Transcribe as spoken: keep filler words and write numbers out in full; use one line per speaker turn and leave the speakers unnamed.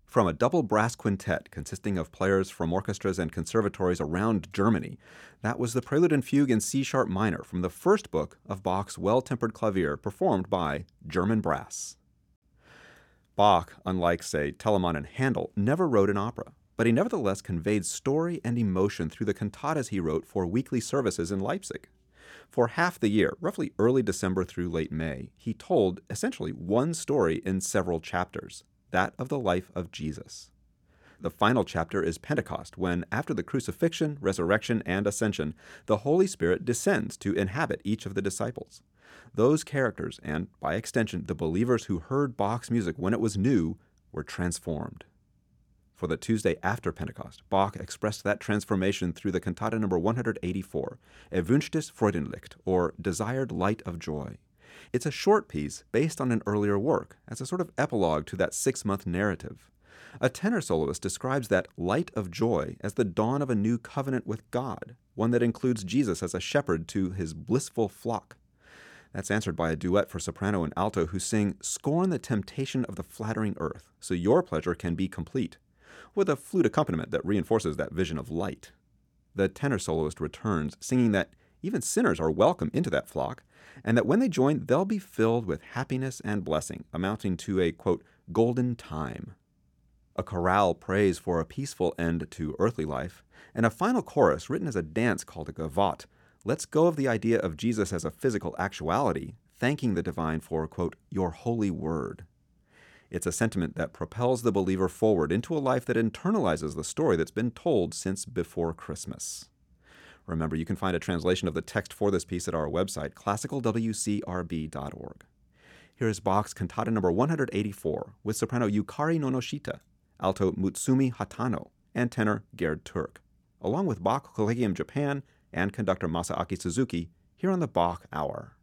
From a double brass quintet consisting of players from orchestras and conservatories around Germany, that was the Prelude and Fugue in C-sharp minor from the first book of Bach's Well-Tempered Clavier performed by German brass. Bach, unlike, say, Telemann and Handel, never wrote an opera, but he nevertheless conveyed story and emotion through the cantatas he wrote for weekly services in Leipzig. For half the year, roughly early December through late May, he told essentially one story in several chapters, that of the life of Jesus. The final chapter is Pentecost, when, after the crucifixion, resurrection, and ascension, the Holy Spirit descends to inhabit each of the disciples. Those characters, and by extension, the believers who heard Bach's music when it was new, were transformed. For the Tuesday after Pentecost, Bach expressed that transformation through the cantata number one hundred eighty-four, Erwünschtes Freudenlicht, or Desired Light of Joy. It's a short piece based on an earlier work, as a sort of epilogue to that six-month narrative. A tenor soloist describes that light of joy as the dawn of a new covenant with God, one that includes Jesus as a shepherd to his blissful flock. That's answered by a duet for soprano and alto who sing, "Scorn the temptation of the flattering earth, so your pleasure can be complete," with a flute accompaniment that reinforces that vision of light. The tenor soloist returns, singing that even sinners are welcome into that flock, and that when they join, they'll be filled with happiness and blessing, amounting to a, quote, golden time. A chorale prays for a peaceful end to earthly life, and a final chorus written as a dance called a gavotte lets go of the idea of Jesus as a physical actuality, thanking the divine for, quote, your holy word. It's a sentiment that propels the believer forward into a life that internalizes the story that's been told since before Christmas. Remember, you can find a translation of the text for this piece at our website, classical w c r b dot org. Here is Bach's cantata number one hundred eighty-four with soprano Yukari Nonoshita, alto Mutsumi Hatano, and tenor Gerd Turk, along with Bach Collegium Japan and conductor Masaaki Suzuki, here on the Bach Hour.